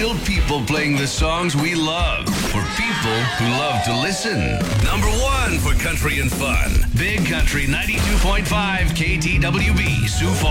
Real people playing the songs we love for people who love to listen. Number 1 for country and fun. Big Country 92.5 KTWB, Sioux Falls.